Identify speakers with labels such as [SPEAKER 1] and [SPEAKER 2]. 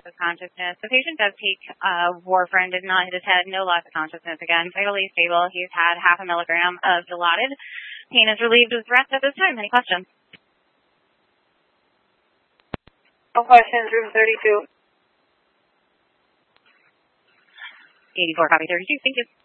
[SPEAKER 1] of consciousness. The patient does take warfarin, did not hit his head, no loss of consciousness again, vitally stable. He's had 0.5 milligram of Dilaudid. Pain is relieved with rest at this time. Any questions?
[SPEAKER 2] No questions, room 32.
[SPEAKER 1] 84, copy 32. Thank you.